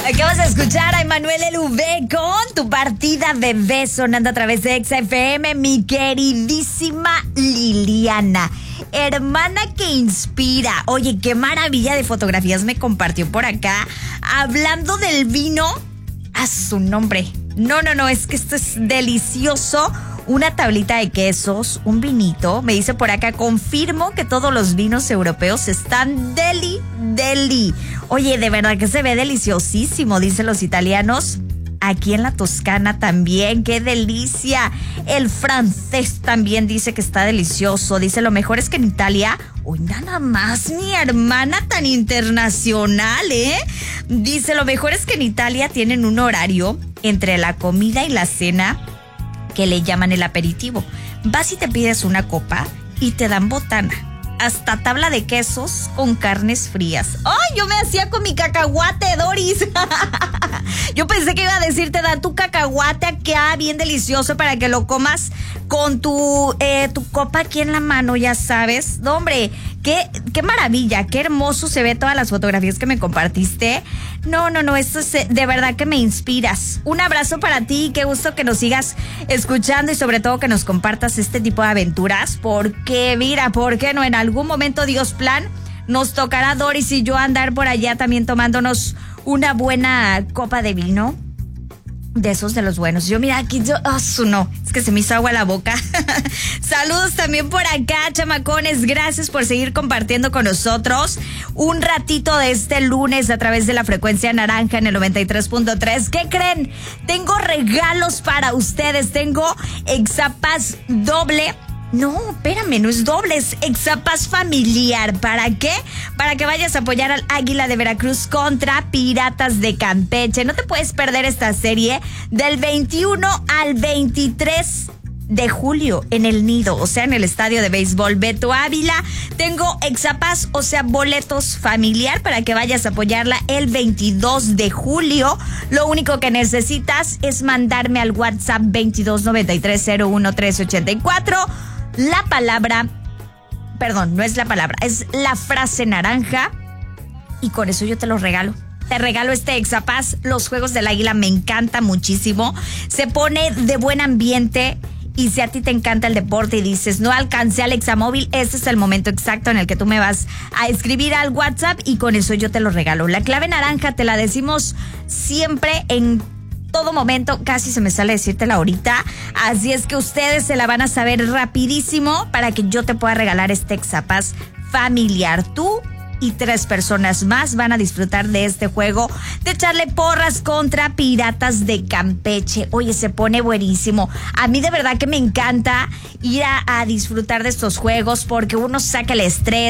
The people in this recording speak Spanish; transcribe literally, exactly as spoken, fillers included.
Acabas de escuchar a Emanuel L V con Tu Partida Bebé sonando a través de Exa F M, mi queridísima Liliana, hermana que inspira. Oye, qué maravilla de fotografías me compartió por acá, hablando del vino a su nombre. No, no, no, es que esto es delicioso. Una tablita de quesos, un vinito. Me dice por acá, confirmo que todos los vinos europeos están deli, deli. Oye, de verdad que se ve deliciosísimo, dicen los italianos. Aquí en la Toscana también, qué delicia. El francés también dice que está delicioso. Dice, lo mejor es que en Italia, uy, nada más, mi hermana tan internacional, ¿eh? Dice, lo mejor es que en Italia tienen un horario entre la comida y la cena que le llaman el aperitivo. Vas y te pides una copa y te dan botana, hasta tabla de quesos con carnes frías. ¡Ay, yo me hacía con mi cacahuate, Doris! Yo pensé que iba a decir, te dan tu cacahuate acá, bien delicioso, para que lo comas con tu, eh, tu copa aquí en la mano, ya sabes. No, hombre, qué, qué maravilla, qué hermoso se ve todas las fotografías que me compartiste. No, no, no, esto es de verdad que me inspiras. Un abrazo para ti, qué gusto que nos sigas escuchando y sobre todo que nos compartas este tipo de aventuras, porque mira, ¿por qué no? En algún momento, Dios plan, nos tocará Doris y yo andar por allá también tomándonos una buena copa de vino. De esos de los buenos. Yo, mira, aquí yo, oh, su no, es que se me hizo agua la boca. Saludos también por acá, chamacones. Gracias por seguir compartiendo con nosotros un ratito de este lunes a través de la frecuencia naranja en el noventa y tres punto tres. ¿Qué creen? Tengo regalos para ustedes. Tengo Exapass doble. No, espérame, no es doble, es Exapass familiar. ¿Para qué? Para que vayas a apoyar al Águila de Veracruz contra Piratas de Campeche. No te puedes perder esta serie del veintiuno al veintitrés de julio en el Nido, o sea, en el estadio de béisbol Beto Ávila. Tengo Exapass, o sea, boletos familiar para que vayas a apoyarla el veintidós de julio. Lo único que necesitas es mandarme al WhatsApp veintidós noventa y tres cero uno tres ochenta y cuatro la palabra, perdón, no es la palabra, es la frase naranja, y con eso yo te lo regalo. Te regalo este Exapass. Los Juegos del Águila me encanta muchísimo. Se pone de buen ambiente. Y si a ti te encanta el deporte y dices, no alcancé al Examóvil, ese es el momento exacto en el que tú me vas a escribir al WhatsApp y con eso yo te lo regalo. La clave naranja te la decimos siempre, en todo momento, casi se me sale decírtela ahorita. Así es que ustedes se la van a saber rapidísimo para que yo te pueda regalar este Exapass familiar. Tú y tres personas más van a disfrutar de este juego de echarle porras contra Piratas de Campeche. Oye, se pone buenísimo. A mí de verdad que me encanta ir a, a disfrutar de estos juegos porque uno saca el estrés.